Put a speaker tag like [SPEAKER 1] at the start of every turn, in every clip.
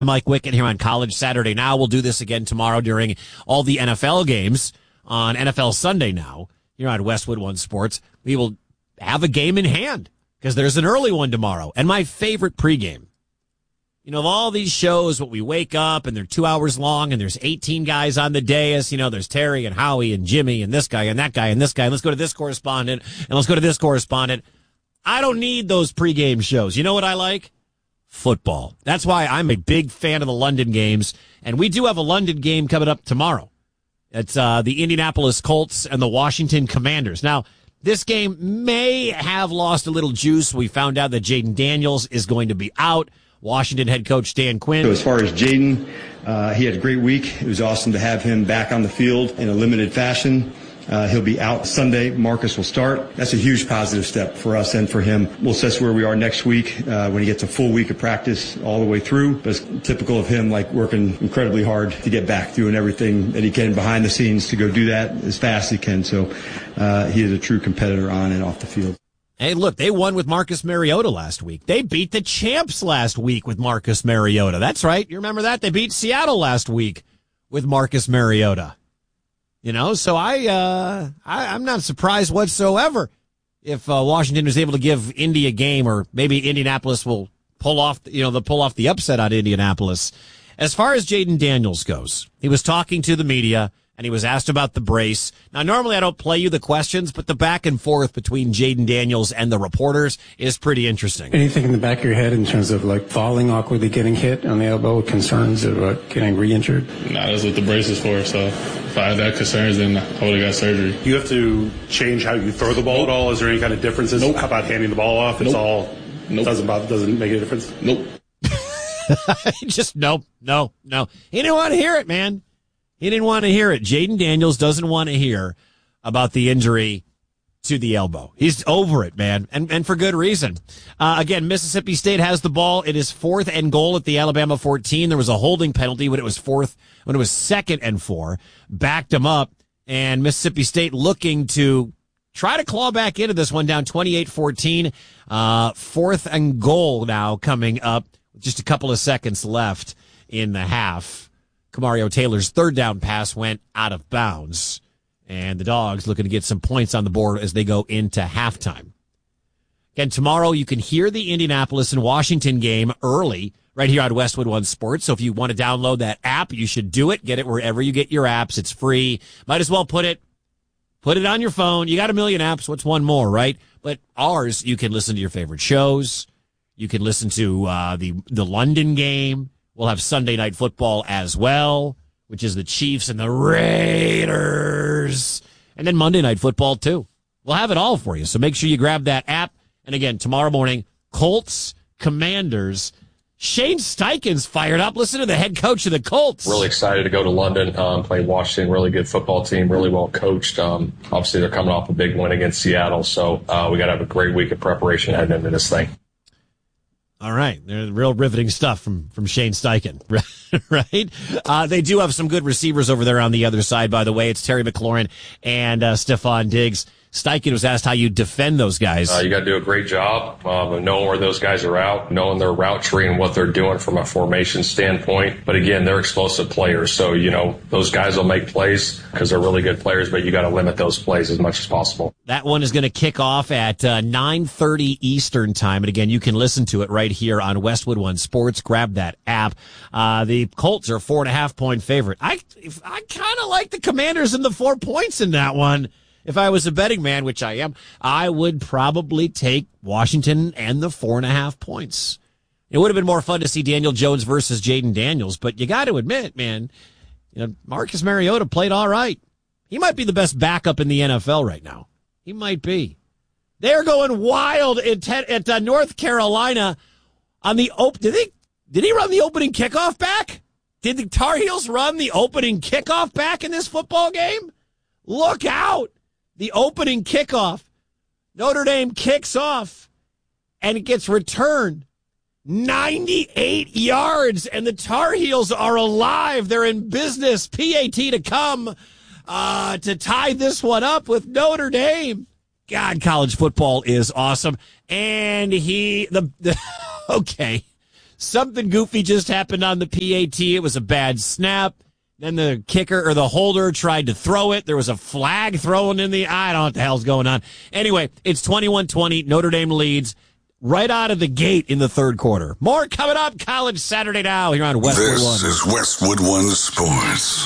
[SPEAKER 1] Mike Wickett here on College Saturday Now. We'll do this again tomorrow during all the NFL games on NFL Sunday Now here on Westwood One Sports. We will have a game in hand because there's an early one tomorrow. And my favorite pregame. You know, of all these shows, what we wake up and they're 2 hours long and there's 18 guys on the dais. You know, there's Terry and Howie and Jimmy and this guy and that guy and this guy. And let's go to this correspondent and let's go to this correspondent. I don't need those pregame shows. You know what I like? Football. That's why I'm a big fan of the London games. And we do have a London game coming up tomorrow. It's the Indianapolis Colts and the Washington Commanders. Now, this game may have lost a little juice. We found out that Jaden Daniels is going to be out. Washington head coach Dan Quinn.
[SPEAKER 2] So as far as Jaden, he had a great week. It was awesome to have him back on the field in a limited fashion. He'll be out Sunday. Marcus will start. That's a huge positive step for us and for him. We'll assess where we are next week when he gets a full week of practice all the way through. But it's typical of him, like working incredibly hard to get back, doing everything that he can behind the scenes to go do that as fast as he can. So he is a true competitor on and off the field.
[SPEAKER 1] Hey, look, they won with Marcus Mariota last week. They beat the champs last week with Marcus Mariota. That's right. You remember that? They beat Seattle last week with Marcus Mariota. You know, so I'm not surprised whatsoever if Washington was able to give Indy a game, or maybe Indianapolis will pull off the upset on Indianapolis. As far as Jaden Daniels goes, he was talking to the media and he was asked about the brace. Now, normally I don't play you the questions, but the back and forth between Jaden Daniels and the reporters is pretty interesting.
[SPEAKER 3] Anything in the back of your head in terms of like falling awkwardly, getting hit on the elbow, concerns about getting re-injured?
[SPEAKER 4] Nah, that's what the brace is for. So if I had that concerns, then I would have got surgery.
[SPEAKER 5] You have to change how you throw the ball at all? Is there any kind of differences?
[SPEAKER 4] Nope.
[SPEAKER 5] How about handing the ball off? It's all
[SPEAKER 4] Nope.
[SPEAKER 5] doesn't make a difference?
[SPEAKER 4] Nope.
[SPEAKER 1] Just no. He didn't want to hear it, man. He didn't want to hear it. Jaden Daniels doesn't want to hear about the injury to the elbow. He's over it, man, and for good reason. Again, Mississippi State has the ball. It is 4th and goal at the Alabama 14. There was a holding penalty when it was 2nd and 4. Backed him up, and Mississippi State looking to try to claw back into this one, down 28-14. 4th and goal now coming up. Just a couple of seconds left in the half. Kamario Taylor's third down pass went out of bounds, and the Dogs looking to get some points on the board as they go into halftime. Again, tomorrow you can hear the Indianapolis and Washington game early right here on Westwood One Sports. So if you want to download that app, you should do it. Get it wherever you get your apps. It's free. Might as well put it on your phone. You got a million apps. What's one more, right? But ours, you can listen to your favorite shows. You can listen to the London game. We'll have Sunday Night Football as well, which is the Chiefs and the Raiders. And then Monday Night Football, too. We'll have it all for you, so make sure you grab that app. And again, tomorrow morning, Colts, Commanders. Shane Steichen's fired up. Listen to the head coach of the Colts.
[SPEAKER 6] Really excited to go to London, play Washington. Really good football team, really well coached. Obviously, they're coming off a big win against Seattle, so we got to have a great week of preparation heading into this thing.
[SPEAKER 1] All right. They're real riveting stuff from Shane Steichen, right? They do have some good receivers over there on the other side, by the way. It's Terry McLaurin and Stephon Diggs. Steichen was asked how you defend those guys.
[SPEAKER 6] You got to do a great job of knowing where those guys are out, knowing their route tree and what they're doing from a formation standpoint. But again, they're explosive players. So, those guys will make plays because they're really good players, but you got to limit those plays as much as possible.
[SPEAKER 1] That one is going to kick off at 9:30 Eastern time. And again, you can listen to it right here on Westwood One Sports. Grab that app. The Colts are 4.5-point favorite. I kind of like the Commanders in the 4 points in that one. If I was a betting man, which I am, I would probably take Washington and the 4.5 points. It would have been more fun to see Daniel Jones versus Jaden Daniels, but you got to admit, man, Marcus Mariota played all right. He might be the best backup in the NFL right now. He might be. They're going wild at North Carolina on the did he run the opening kickoff back? Did the Tar Heels run the opening kickoff back in this football game? Look out. The opening kickoff. Notre Dame kicks off, and it gets returned 98 yards, and the Tar Heels are alive. They're in business. PAT to come to tie this one up with Notre Dame. God, college football is awesome. And okay. Something goofy just happened on the PAT. It was a bad snap. Then the kicker or the holder tried to throw it. There was a flag thrown in the I don't know what the hell's going on. Anyway, it's 21-20. Notre Dame leads right out of the gate in the third quarter. More coming up. College Saturday Now here on Westwood One.
[SPEAKER 7] This is Westwood One Sports.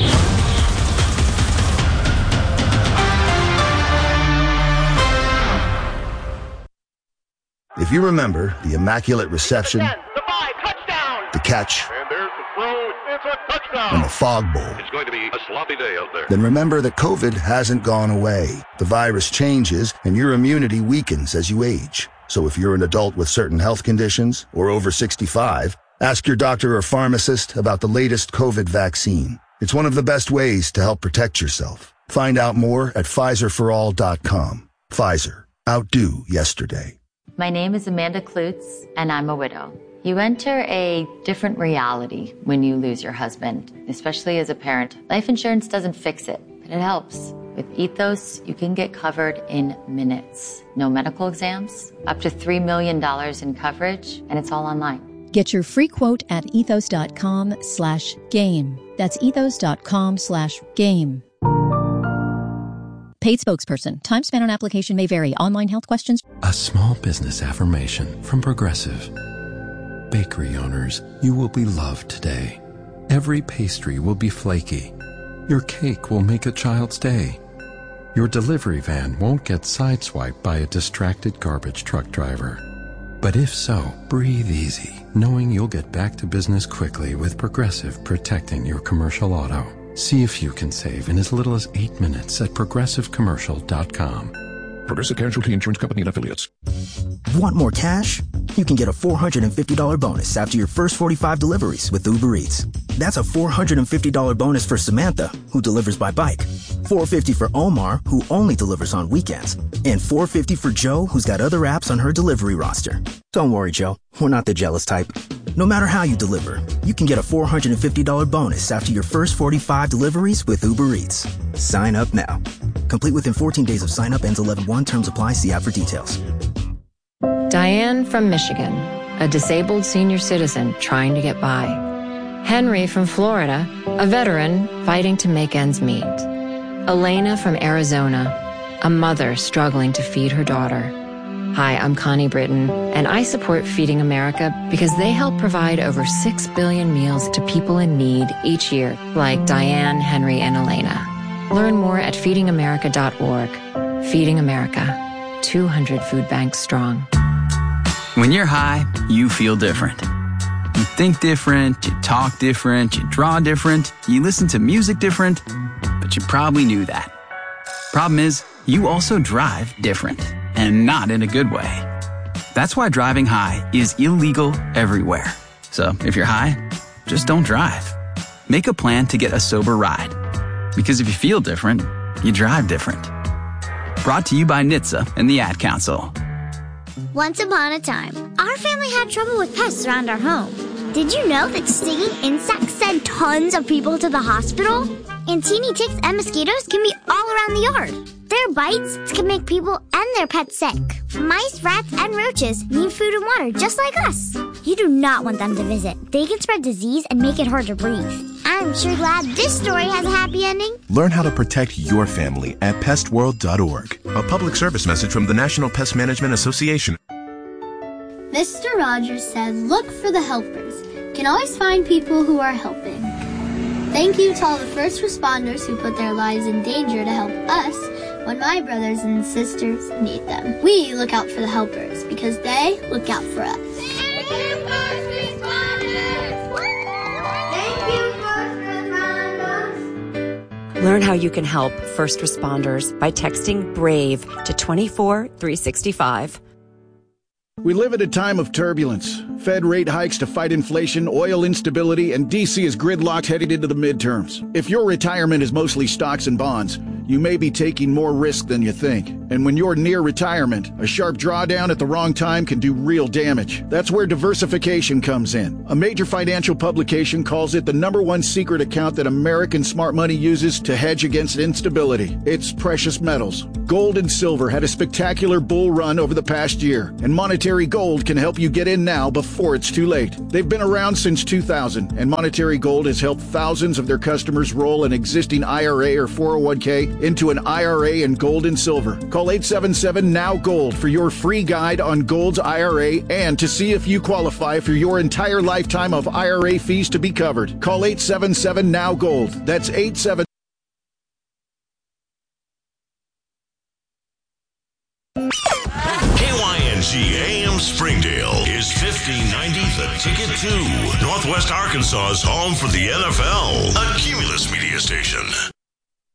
[SPEAKER 8] If you remember the Immaculate Reception, the catch,
[SPEAKER 9] and there's the throw, it's a touchdown,
[SPEAKER 8] and the Fog Bowl,
[SPEAKER 9] it's going to be a sloppy day out there.
[SPEAKER 8] Then remember that COVID hasn't gone away. The virus changes, and your immunity weakens as you age. So if you're an adult with certain health conditions or over 65, ask your doctor or pharmacist about the latest COVID vaccine. It's one of the best ways to help protect yourself. Find out more at PfizerForAll.com. Pfizer. Outdo yesterday.
[SPEAKER 10] My name is Amanda Klutz, and I'm a widow. You enter a different reality when you lose your husband, especially as a parent. Life insurance doesn't fix it, but it helps. With Ethos, you can get covered in minutes. No medical exams, up to $3 million in coverage, and it's all online.
[SPEAKER 11] Get your free quote at ethos.com/game. That's ethos.com/game. Paid spokesperson. Time spent on application may vary. Online health questions.
[SPEAKER 12] A small business affirmation from Progressive. Bakery owners, you will be loved today. Every pastry will be flaky. Your cake will make a child's day. Your delivery van won't get sideswiped by a distracted garbage truck driver. But if so, breathe easy, knowing you'll get back to business quickly with Progressive protecting your commercial auto. See if you can save in as little as 8 minutes at progressivecommercial.com.
[SPEAKER 13] Progressive Casualty Insurance Company and Affiliates.
[SPEAKER 14] Want more cash? You can get a $450 bonus after your first 45 deliveries with Uber Eats. That's a $450 bonus for Samantha, who delivers by bike. $450 for Omar, who only delivers on weekends. And $450 for Joe, who's got other apps on her delivery roster. Don't worry, Joe. We're not the jealous type. No matter how you deliver, you can get a $450 bonus after your first 45 deliveries with Uber Eats. Sign up now. Complete within 14 days of sign up. Ends 11/1. Terms apply. See app for details.
[SPEAKER 15] Diane from Michigan, a disabled senior citizen trying to get by. Henry from Florida, a veteran fighting to make ends meet. Elena from Arizona, a mother struggling to feed her daughter. Hi, I'm Connie Britton, and I support Feeding America because they help provide over 6 billion meals to people in need each year, like Diane, Henry, and Elena. Learn more at feedingamerica.org. Feeding America, 200 food banks strong.
[SPEAKER 16] When you're high, you feel different. You think different, you talk different, you draw different, you listen to music different, but you probably knew that. Problem is, you also drive different, and not in a good way. That's why driving high is illegal everywhere. So if you're high, just don't drive. Make a plan to get a sober ride. Because if you feel different, you drive different. Brought to you by NHTSA and the Ad Council.
[SPEAKER 17] Once upon a time, our family had trouble with pests around our home. Did you know that stinging insects send tons of people to the hospital? And teeny ticks and mosquitoes can be all around the yard. Their bites can make people and their pets sick. Mice, rats, and roaches need food and water just like us. You do not want them to visit. They can spread disease and make it hard to breathe. I'm sure glad this story has a happy ending.
[SPEAKER 18] Learn how to protect your family at pestworld.org. A public service message from the National Pest Management Association.
[SPEAKER 19] Mr. Rogers said, look for the helpers. You can always find people who are helping. Thank you to all the first responders who put their lives in danger to help us when my brothers and sisters need them. We look out for the helpers because they look out for us. Thank you, first responders! Thank you, first responders!
[SPEAKER 20] Learn how you can help first responders by texting BRAVE to 24365.
[SPEAKER 21] We live at a time of turbulence. Fed rate hikes to fight inflation, oil instability, and D.C. is gridlocked headed into the midterms. If your retirement is mostly stocks and bonds, you may be taking more risk than you think. And when you're near retirement, a sharp drawdown at the wrong time can do real damage. That's where diversification comes in. A major financial publication calls it the #1 secret account that American smart money uses to hedge against instability. It's precious metals. Gold and silver had a spectacular bull run over the past year, and Monetary Gold can help you get in now before it's too late. They've been around since 2000, and Monetary Gold has helped thousands of their customers roll an existing IRA or 401k into an IRA in gold and silver. Call 877-NOW-GOLD for your free guide on Gold's IRA and to see if you qualify for your entire lifetime of IRA fees to be covered. Call 877-NOW-GOLD. That's 87.
[SPEAKER 2] KYNG AM Springdale is 1590 The Ticket 2, Northwest Arkansas's home for the NFL, a Cumulus media station.